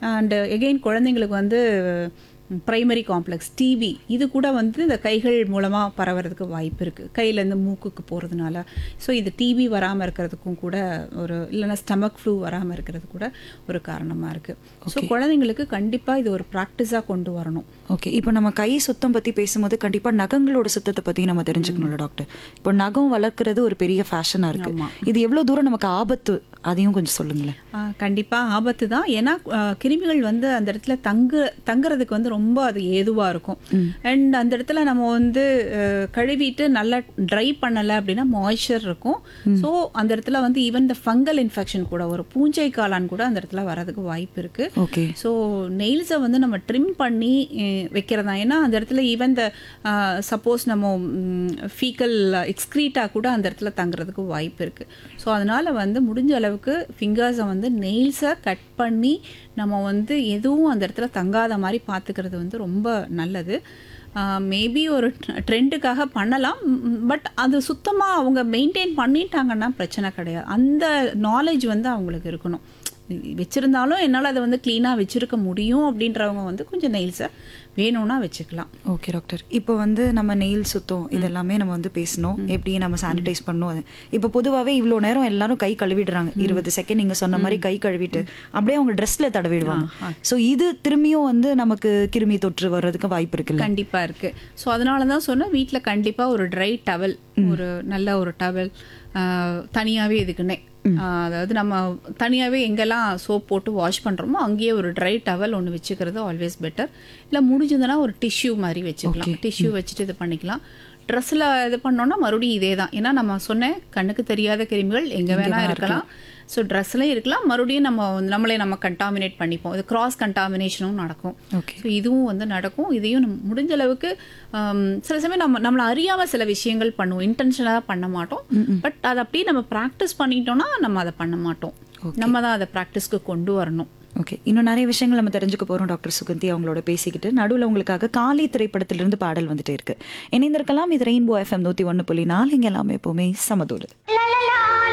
And again குழந்தைங்களுக்கு வந்து primary complex DP இது கூட வந்து இந்த கைகள் மூலமாக பரவறதுக்கு வாய்ப்பு இருக்குது, கையிலேருந்து மூக்குக்கு போகிறதுனால. ஸோ இது டிபி வராமல் இருக்கிறதுக்கும் கூட ஒரு, இல்லைன்னா ஸ்டமக் ஃப்ளூ வராமல் இருக்கிறது கூட ஒரு காரணமாக இருக்குது. ஸோ குழந்தைங்களுக்கு கண்டிப்பாக இது ஒரு ப்ராக்டிஸாக கொண்டு வரணும். ஓகே, இப்போ நம்ம கை சுத்தம் பற்றி பேசும்போது கண்டிப்பாக நகங்களோட சுத்தத்தை பற்றி நம்ம தெரிஞ்சுக்கணும்ல டாக்டர். இப்போ நகம் வளர்க்குறது ஒரு பெரிய ஃபேஷனாக இருக்குது. இது எவ்வளோ தூரம் நமக்கு ஆபத்து, அதையும் கொஞ்சம் சொல்லுங்களேன். கண்டிப்பாக ஆபத்து தான். ஏன்னா கிருமிகள் வந்து அந்த இடத்துல தங்குறதுக்கு வந்து ரொம்ப அது ஏதுவாக இருக்கும். அண்ட் அந்த இடத்துல நம்ம வந்து கழுவிட்டு நல்லா ட்ரை பண்ணலை அப்படின்னா மாய்ஸ்சர் இருக்கும். ஸோ அந்த இடத்துல வந்து ஈவன் இந்த ஃபங்கல் இன்ஃபெக்ஷன் கூட, ஒரு பூஞ்சை காளான் கூட அந்த இடத்துல வரதுக்கு வாய்ப்பு இருக்குது. ஓகே, ஸோ நெயில்ஸை வந்து நம்ம ட்ரிம் பண்ணி வைக்கிறதா. ஏன்னா அந்த இடத்துல ஈவன் இந்த சப்போஸ் நம்ம ஃபீக்கல் எக்ஸ்க்ரீட்டாக கூட அந்த இடத்துல தங்குறதுக்கு வாய்ப்பு இருக்குது. ஸோ அதனால் வந்து முடிஞ்ச அளவுக்கு ஃபிங்கர்ஸை வந்து நெயில்ஸை கட் பண்ணி நம்ம வந்து எதுவும் அந்த இடத்துல தங்காத மாதிரி பார்த்துக்கிறது வந்து ரொம்ப நல்லது. மேபி ஒரு ட்ரெண்டுக்காக பண்ணலாம், பட் அது சுத்தமாக அவங்க மெயின்டைன் பண்ணிட்டாங்கன்னா பிரச்சனை கிடையாது. அந்த நாலேஜ் வந்து அவங்களுக்கு இருக்கணும். வச்சுருந்தாலும் என்னால் அதை வந்து க்ளீனாக வச்சுருக்க முடியும் அப்படின்றவங்க வந்து கொஞ்சம் நெயில்ஸை வேணும்னா வச்சுக்கலாம். ஓகே டாக்டர், இப்போ வந்து நம்ம நெயில் சுத்தம் இதெல்லாமே நம்ம வந்து பேசணும், எப்படி நம்ம சானிடைஸ் பண்ணணும். இப்போ பொதுவாகவே இவ்வளோ நேரம் எல்லாரும் கை கழுவிடுறாங்க, 20 செகண்ட் நீங்கள் சொன்ன மாதிரி கை கழுவிட்டு அப்படியே அவங்க ட்ரெஸ்ஸில் தடவிடுவாங்க. ஸோ இது திரும்பியும் வந்து நமக்கு கிருமி தொற்று வர்றதுக்கு வாய்ப்பு இருக்குல்ல? கண்டிப்பாக இருக்குது. ஸோ அதனால தான் சொன்னேன், வீட்டில் கண்டிப்பாக ஒரு ட்ரை டவல், ஒரு நல்ல ஒரு டவல் தனியாகவே இதுக்குன்னே, அதாவது நம்ம தனியாகவே எங்கெல்லாம் சோப் போட்டு வாஷ் பண்ணுறோமோ அங்கேயே ஒரு ட்ரை டவல் ஒன்று வச்சுக்கிறது ஆல்வேஸ் பெட்டர். இல்லை முடிஞ்சதுன்னா ஒரு டிஷ்யூ மாதிரி வச்சுக்கலாம். டிஷ்யூ வச்சுட்டு இது பண்ணிக்கலாம். ட்ரெஸ்ஸில் இது பண்ணோன்னா மறுபடியும் இதே தான். ஏன்னா நம்ம சொன்னேன், கண்ணுக்கு தெரியாத கிருமிகள் எங்கே வேணால் இருக்கலாம். ஸோ ட்ரெஸ்லையும் இருக்கலாம், மறுபடியும் நம்மளே நம்ம கண்டாமினேட் பண்ணிப்போம். இது கிராஸ் கண்டாமினேஷனும் நடக்கும். ஸோ இதுவும் வந்து நடக்கும். இதையும் முடிஞ்ச அளவுக்கு சில சமயம் நம்மளை அறியாமல் சில விஷயங்கள் பண்ணுவோம், இன்டென்ஷனாக பண்ண மாட்டோம். பட் அதை அப்படியே நம்ம ப்ராக்டிஸ் பண்ணிட்டோம்னா நம்ம அதை பண்ண மாட்டோம். நம்ம தான் அதை ப்ராக்டிஸ்க்கு கொண்டு வரணும். ஓகே, இன்னும் நிறைய விஷயங்கள் நம்ம தெரிஞ்சுக்க போகிறோம் டாக்டர் சுகந்தி அவங்களோட பேசிக்கிட்டு. நடுவில் உங்களுக்காக காளி திரைப்படத்திலிருந்து பாடல் வந்துட்டே இருக்கு. இணைந்திருக்கலாம். இது ரெயின்போ FM 101.4. இங்கே எல்லாமே எப்போவுமே சமதூடு.